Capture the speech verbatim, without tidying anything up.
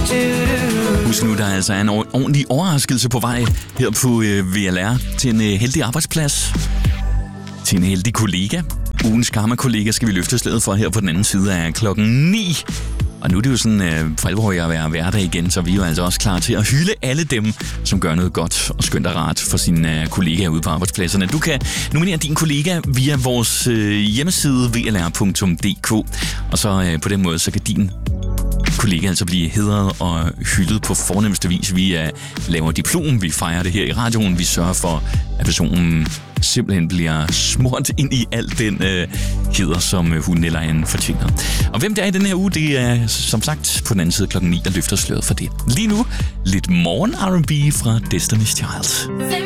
Husk nu, der er altså en ordentlig overraskelse på vej her på V L R til en heldig arbejdsplads. Til en heldig kollega. Ugens karma-kollega skal vi løfte slaget for her på den anden side af klokken ni. Og nu er det jo sådan øh, for alvor at være hverdag igen, så vi er jo altså også klar til at hylde alle dem, som gør noget godt og skønt og rart for sine øh, kollegaer ude på arbejdspladserne. Du kan nominere din kollega via vores øh, hjemmeside w l r punktum d k, og så øh, på den måde, så kan din kollega altså blive hædret og hyldet på fornemmeste vis. Vi uh, laver diplom, vi fejrer det her i radioen, vi sørger for, at personen simpelthen bliver smurt ind i al den uh, heder, som uh, hun eller han fortjener. Og hvem det er i den her uge, det er som sagt på den anden side klokken ni, der løfter sløret for det. Lige nu, lidt morgen R and B fra Destiny's Child.